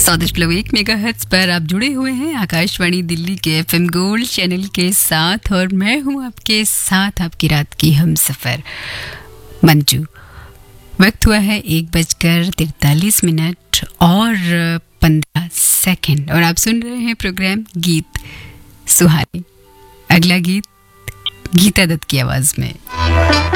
100.1 megahertz पर आप जुड़े हुए हैं आकाशवाणी दिल्ली के एफएम गोल्ड चैनल के साथ और मैं हूं आपके साथ आपकी रात की हमसफर मंजू। वक्त हुआ है 1:43 और 15 सेकंड और आप सुन रहे हैं प्रोग्राम गीत सुहानी। अगला गीत गीता दत्त की आवाज में।